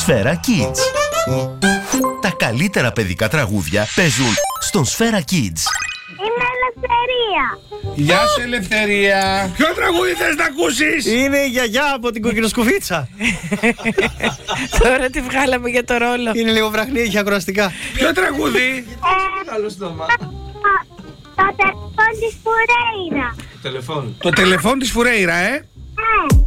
Σφαίρα Kids. Τα καλύτερα παιδικά τραγούδια παίζουν στον Σφαίρα Kids. Είμαι Ελευθερία. Γεια σου, Ελευθερία. Ποιο τραγούδι θες να ακούσεις? Είναι η γιαγιά από την κοκκινοσκουφίτσα. Τώρα τη βγάλαμε για το ρόλο. Είναι λίγο βραχνή, έχει ακροαστικά. Ποιο τραγούδι? Το τηλεφών της Φουρέιρα. Το τηλεφών της Φουρέιρα, Ναι.